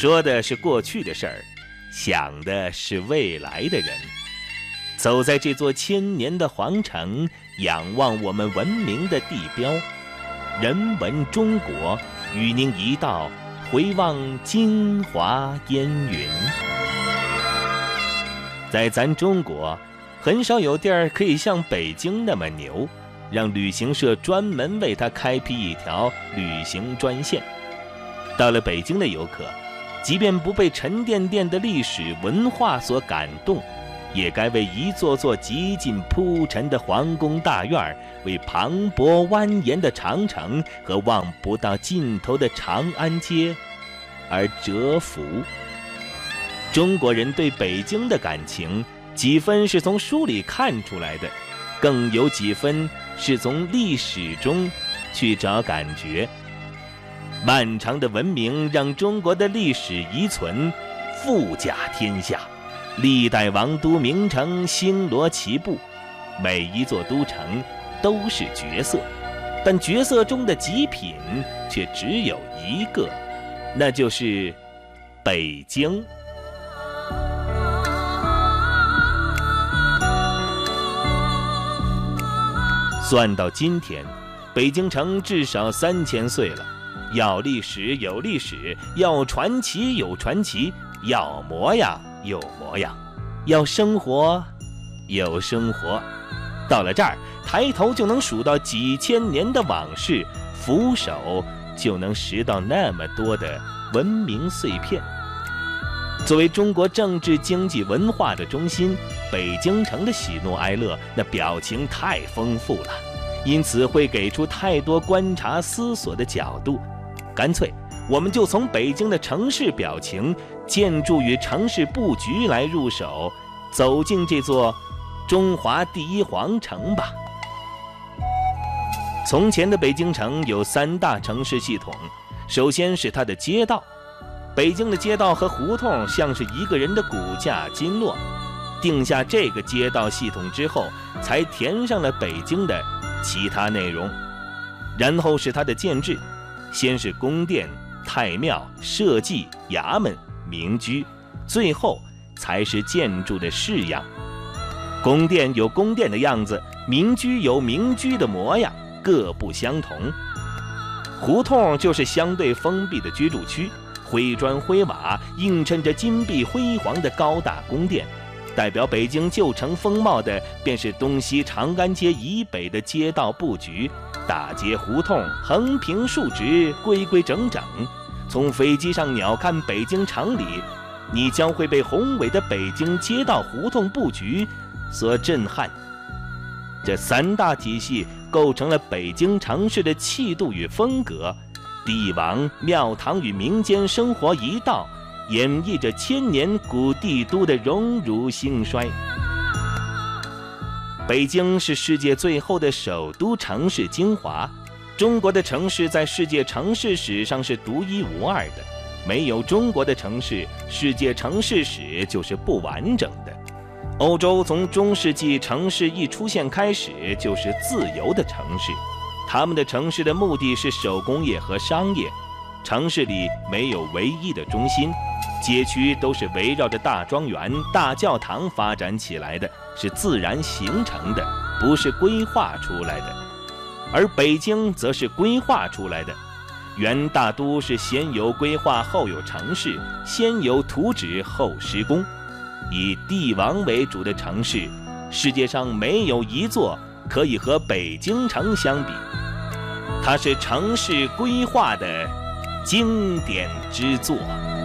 说的是过去的事儿，想的是未来的人。走在这座千年的皇城，仰望我们文明的地标，人文中国，与您一道回望京华烟云。在咱中国，很少有地儿可以像北京那么牛，让旅行社专门为它开辟一条旅行专线。到了北京的游客，即便不被沉甸甸的历史文化所感动，也该为一座座极尽铺陈的皇宫大院，为磅礴蜿蜒的长城和望不到尽头的长安街而折服。中国人对北京的感情，几分是从书里看出来的，更有几分是从历史中去找感觉。漫长的文明让中国的历史遗存富甲天下，历代王都名城星罗棋布，每一座都城都是角色，但角色中的极品却只有一个，那就是北京。算到今天，北京城至少3000岁了。要历史有历史，要传奇有传奇，要模样有模样，要生活有生活。到了这儿，抬头就能数到几千年的往事，俯首就能拾到那么多的文明碎片。作为中国政治经济文化的中心，北京城的喜怒哀乐那表情太丰富了，因此会给出太多观察思索的角度。干脆我们就从北京的城市表情、建筑与城市布局来入手，走进这座中华第一皇城吧。从前的北京城有3大城市系统，首先是它的街道。北京的街道和胡同像是一个人的骨架经络，定下这个街道系统之后，才填上了北京的其他内容。然后是它的建制，先是宫殿、太庙、社稷、衙门、民居，最后才是建筑的式样。宫殿有宫殿的样子，民居有民居的模样，各不相同。胡同就是相对封闭的居住区，灰砖灰瓦映衬着金碧辉煌的高大宫殿。代表北京旧城风貌的便是东西长安街以北的街道布局，大街胡同横平竖直，规规整整。从飞机上鸟瞰北京城里，你将会被宏伟的北京街道胡同布局所震撼。这3大体系构成了北京城市的气度与风格，帝王庙堂与民间生活一道，演绎着千年古帝都的荣辱兴衰。北京是世界最后的首都城市精华，中国的城市在世界城市史上是独一无二的，没有中国的城市，世界城市史就是不完整的。欧洲从中世纪城市一出现开始就是自由的城市，他们的城市的目的是手工业和商业，城市里没有唯一的中心，街区都是围绕着大庄园、大教堂发展起来的，是自然形成的，不是规划出来的。而北京则是规划出来的，原大都是先有规划后有城市，先有图纸后施工。以帝王为主的城市，世界上没有一座可以和北京城相比，它是城市规划的经典之作。